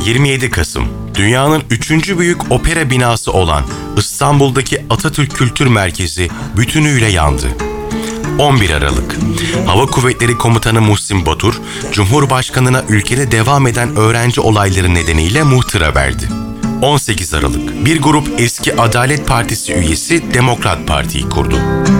27 Kasım, dünyanın 3. büyük opera binası olan İstanbul'daki Atatürk Kültür Merkezi bütünüyle yandı. 11 Aralık, Hava Kuvvetleri Komutanı Muhsin Batur, Cumhurbaşkanı'na ülkede devam eden öğrenci olayları nedeniyle muhtıra verdi. 18 Aralık, bir grup eski Adalet Partisi üyesi Demokrat Parti'yi kurdu.